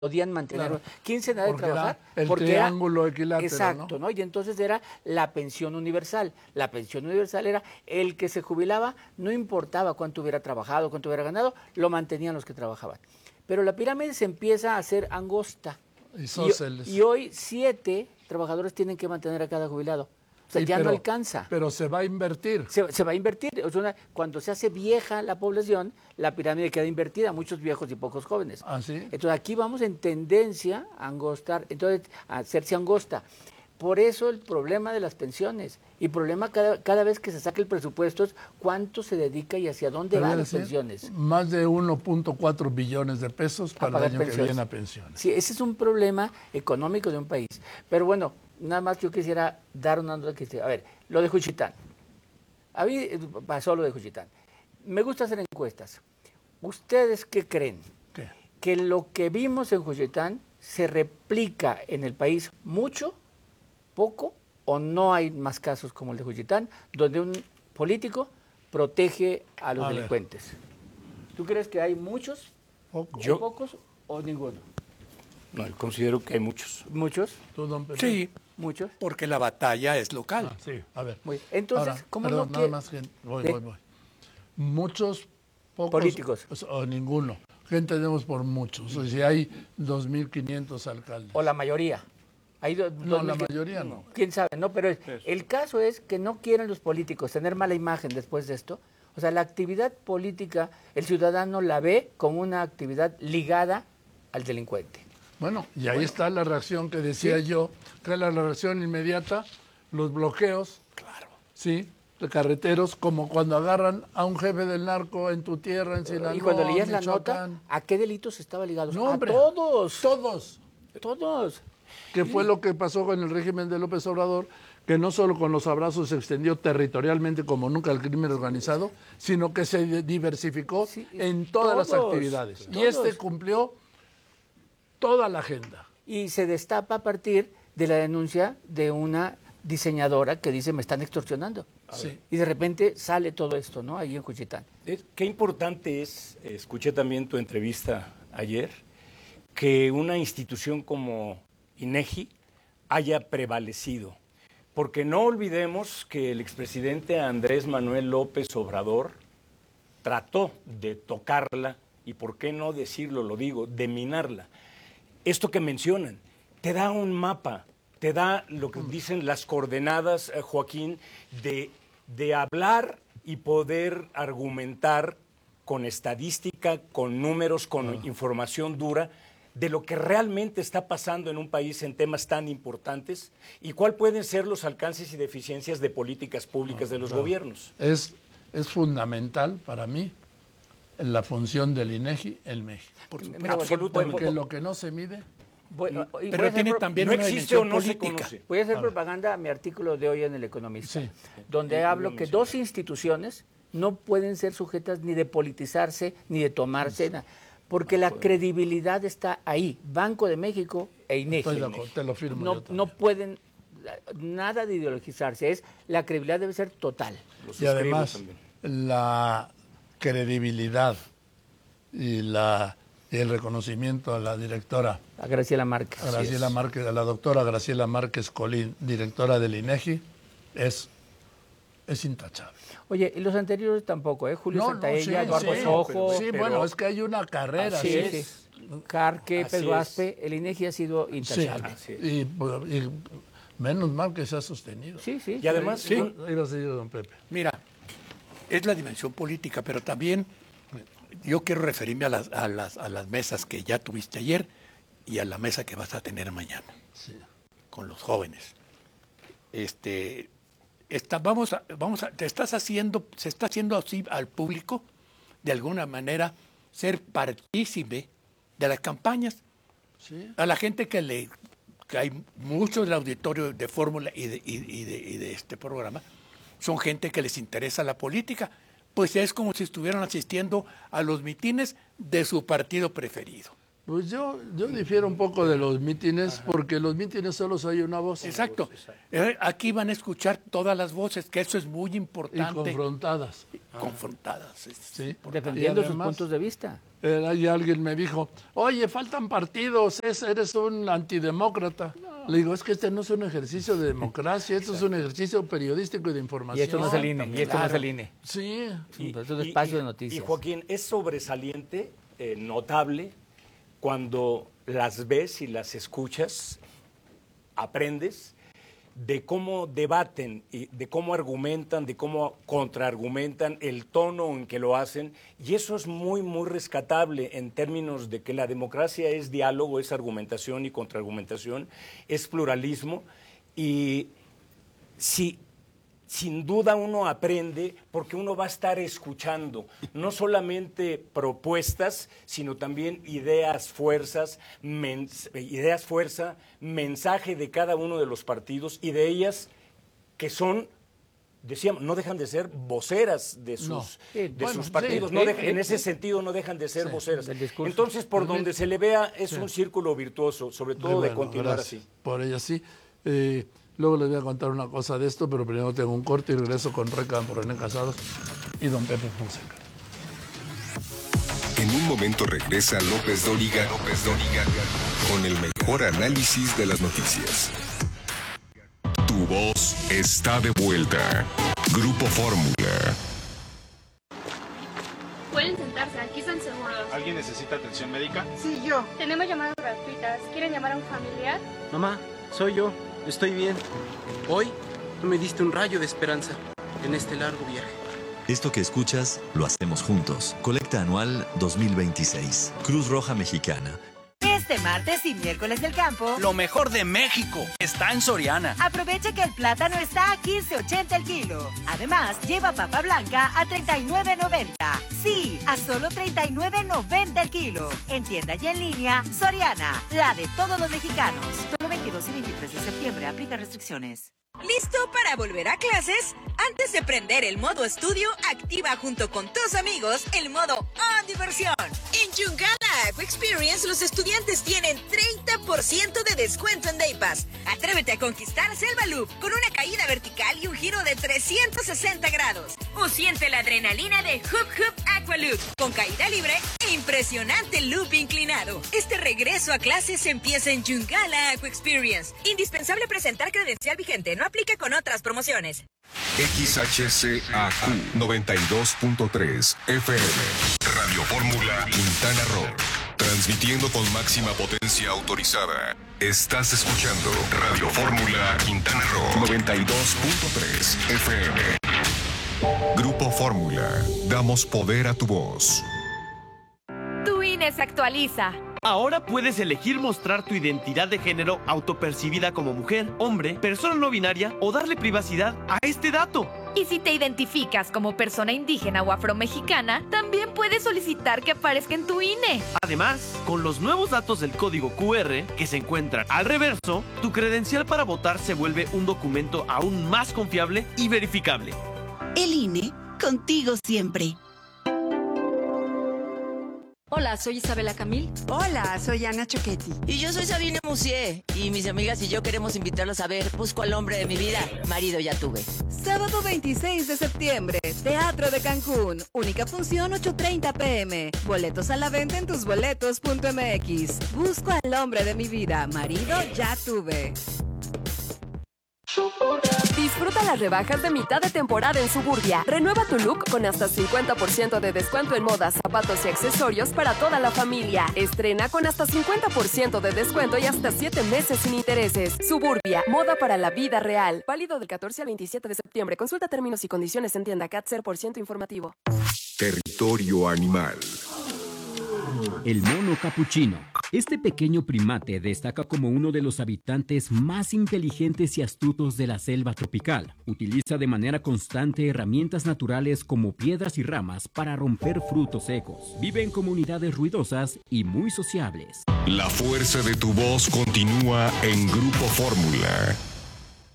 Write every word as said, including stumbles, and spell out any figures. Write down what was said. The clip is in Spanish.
podían mantener. Claro. ¿Quién se da de Porque trabajar? era el Porque triángulo era, equilátero, exacto, ¿no? ¿no? Y entonces era la pensión universal. La pensión universal era el que se jubilaba, no importaba cuánto hubiera trabajado, cuánto hubiera ganado, lo mantenían los que trabajaban. Pero la pirámide se empieza a hacer angosta. Y, y, y hoy siete trabajadores tienen que mantener a cada jubilado. O sea, sí, ya pero, no alcanza. Pero se va a invertir. Se, se va a invertir. O sea, cuando se hace vieja la población, la pirámide queda invertida, muchos viejos y pocos jóvenes. ¿Ah, sí? Entonces aquí vamos en tendencia a angostar, entonces a hacerse angosta. Por eso el problema de las pensiones. Y el problema cada, cada vez que se saca el presupuesto es cuánto se dedica y hacia dónde van las pensiones. Más de uno punto cuatro billones de pesos para el año pensiones. que viene a pensiones. Sí, ese es un problema económico de un país. Pero bueno, nada más yo quisiera dar una nota que a ver, lo de Juchitán. A mí pasó lo de Juchitán. Me gusta hacer encuestas. ¿Ustedes qué creen? ¿Qué? Que lo que vimos en Juchitán se replica en el país mucho, poco, o no hay más casos como el de Juchitán, donde un político protege a los a delincuentes. Ver. ¿Tú crees que hay muchos, Poco. Yo, pocos o ninguno? No, yo considero que hay muchos. ¿Muchos? ¿Tú, don Pedro? Sí. ¿Muchos? Porque la batalla es local. Ah, sí, a ver. Muy, entonces, Ahora, ¿cómo perdón, no nada que... más que voy, voy, voy. Muchos, pocos... Políticos. O, o ninguno. ¿Qué entendemos por muchos? O sea, si hay dos mil quinientos alcaldes. O la mayoría. Hay do, no, dos la mil, mayoría no. ¿Quién sabe? No, pero el, el caso es que no quieren los políticos tener mala imagen después de esto. O sea, la actividad política, el ciudadano la ve como una actividad ligada al delincuente. Bueno, y ahí bueno. está la reacción que decía ¿Sí? yo, que es la reacción inmediata, los bloqueos, claro, sí, de carreteros, como cuando agarran a un jefe del narco en tu tierra, en Sinaloa, y cuando leías la Michoacán. nota, ¿a qué delitos estaba ligado? No, hombre, a todos, todos, todos. Que fue lo que pasó con el régimen de López Obrador, que no solo con los abrazos se extendió territorialmente como nunca el crimen organizado, sino que se diversificó sí, en todas todos, las actividades. Todos. Y este cumplió toda la agenda. Y se destapa a partir de la denuncia de una diseñadora que dice me están extorsionando. Sí. Y de repente sale todo esto, ¿no? Ahí en Juchitán. Es, qué importante es, escuché también tu entrevista ayer, que una institución como INEGI haya prevalecido. Porque no olvidemos que el expresidente Andrés Manuel López Obrador trató de tocarla, y por qué no decirlo, lo digo, de minarla. Esto que mencionan, te da un mapa, te da lo que dicen las coordenadas, eh, Joaquín, de, de hablar y poder argumentar con estadística, con números, con ah. información dura, de lo que realmente está pasando en un país en temas tan importantes y cuáles pueden ser los alcances y deficiencias de políticas públicas de los claro. gobiernos. Es, es fundamental para mí en la función del INEGI, el México. Por supuesto. Absolutamente. Porque lo que no se mide... Bueno, pero tiene también no una existe o no política. se conoce. Voy a hacer a propaganda a mi artículo de hoy en El Economista, sí. donde sí, hablo que dos instituciones no pueden ser sujetas ni de politizarse ni de tomarse, sí. porque no la puede. credibilidad está ahí. Banco de México e INEGI. Estoy de acuerdo, te lo firmo no, yo no pueden nada de ideologizarse, es la credibilidad debe ser total. Y además también. la credibilidad y la y el reconocimiento a la directora a Graciela Márquez. A Graciela Márquez, a la doctora Graciela Márquez Colín, directora del INEGI, es, es intachable. Oye, y los anteriores tampoco, ¿eh? Julio no, Santaella, no, sí, Eduardo sí, Sojo. Sí, pero, bueno, es que hay una carrera. Así sí, es. Carque, así Pedro es. Aspe, el INEGI ha sido intachable. Sí, y, y menos mal que se ha sostenido. Sí, sí. Y además, sí. Iba a seguir, don Pepe. Mira, es la dimensión política, pero también yo quiero referirme a las, a las, a las mesas que ya tuviste ayer y a la mesa que vas a tener mañana sí. con los jóvenes. Este, está, vamos a, vamos a, te estás haciendo, se está haciendo así al público, de alguna manera, ser partícipe de las campañas. Sí. A la gente que le, que hay muchos del auditorio de Fórmula y de, y, y de, y de este programa, son gente que les interesa la política. Pues es como si estuvieran asistiendo a los mitines de su partido preferido. Pues yo, yo difiero un poco de los mítines, Ajá. porque los mítines solo se oye una voz. Exacto. Eh, aquí van a escuchar todas las voces, que eso es muy importante. Y confrontadas. confrontadas. Es Sí. defendiendo Y además, sus puntos de vista. Eh, ahí alguien me dijo, oye, faltan partidos, es- eres un antidemócrata. Le digo, es que este no es un ejercicio de democracia, esto es un ejercicio periodístico y de Y información. esto no es el I N E. Y esto no es el I N E. Sí, Es un espacio de y- noticias. Y Joaquín, es sobresaliente, eh, notable, cuando las ves y las escuchas, aprendes de cómo debaten, y de cómo argumentan, de cómo contraargumentan, el tono en que lo hacen, y eso es muy, muy rescatable en términos de que la democracia es diálogo, es argumentación y contraargumentación, es pluralismo, y si sin duda uno aprende porque uno va a estar escuchando no solamente propuestas, sino también ideas, fuerzas, mens- ideas, fuerza, mensaje de cada uno de los partidos y de ellas que son, decíamos, no dejan de ser voceras de sus, No. Sí, de bueno, sus sí, partidos, sí, no dejan- sí, en ese sí. sentido no dejan de ser Sí, voceras. del discurso. Entonces, por donde se le vea, es un círculo virtuoso, sobre todo Qué de bueno, continuar gracias así. por ella sí. Eh, luego les voy a contar una cosa de esto, pero primero tengo un corte y regreso con Reca por René Casados y don Pepe Fonseca. En un momento regresa López Dóriga, López Dóriga, con el mejor análisis de las noticias. Tu voz está de vuelta. Grupo Fórmula. Pueden sentarse, aquí están seguros. ¿Alguien necesita atención médica? Sí, yo. Tenemos llamadas gratuitas. ¿Quieren llamar a un familiar? Mamá, soy yo. Estoy bien. Hoy tú me diste un rayo de esperanza en este largo viaje. Esto que escuchas, lo hacemos juntos. Colecta anual dos mil veintiséis. Cruz Roja Mexicana. Este martes y miércoles del campo, lo mejor de México está en Soriana. Aprovecha que el plátano está a quince ochenta el kilo. Además, lleva papa blanca a treinta y nueve noventa. Sí, a solo treinta y nueve noventa el kilo. En tienda y en línea, Soriana, la de todos los mexicanos. Solo veintidós y veintitrés de septiembre, aplica restricciones. ¿Listo para volver a clases? Antes de prender el modo estudio, activa junto con tus amigos el modo On Diversión. En Yungala Aqua Experience, los estudiantes tienen treinta por ciento de descuento en Day Pass. Atrévete a conquistar Selva Loop con una caída vertical y un giro de trescientos sesenta grados. O siente la adrenalina de Hoop Hoop Aqua Loop con caída libre e impresionante loop inclinado. Este regreso a clases empieza en Yungala Aqua Experience. Indispensable presentar credencial vigente. No aplica con otras promociones. X H C A Q noventa y dos punto tres F M. Radio Fórmula Quintana Roo. Transmitiendo con máxima potencia autorizada. Estás escuchando Radio Fórmula Quintana Roo noventa y dos punto tres F M. Grupo Fórmula. Damos poder a tu voz. Tu I N E se actualiza. Ahora puedes elegir mostrar tu identidad de género autopercibida como mujer, hombre, persona no binaria o darle privacidad a este dato. Y si te identificas como persona indígena o afromexicana, también puedes solicitar que aparezca en tu I N E. Además, con los nuevos datos del código Q R que se encuentran al reverso, tu credencial para votar se vuelve un documento aún más confiable y verificable. El I N E, contigo siempre. Hola, soy Isabela Camil. Hola, soy Ana Choquetti. Y yo soy Sabine Musier. Y mis amigas y yo queremos invitarlos a ver Busco al hombre de mi vida. Marido ya tuve. Sábado veintiséis de septiembre, Teatro de Cancún. Única función ocho treinta pm. Boletos a la venta en tusboletos punto m x. Busco al hombre de mi vida. Marido ya tuve. Disfruta las rebajas de mitad de temporada en Suburbia. Renueva tu look con hasta cincuenta por ciento de descuento en modas, zapatos y accesorios para toda la familia. Estrena con hasta cincuenta por ciento de descuento y hasta siete meses sin intereses. Suburbia, moda para la vida real. Válido del catorce al veintisiete de septiembre. Consulta términos y condiciones en tienda Cat cero por ciento informativo. Territorio animal. El mono capuchino. Este pequeño primate destaca como uno de los habitantes más inteligentes y astutos de la selva tropical. Utiliza de manera constante herramientas naturales como piedras y ramas para romper frutos secos. Vive en comunidades ruidosas y muy sociables. La fuerza de tu voz continúa en Grupo Fórmula.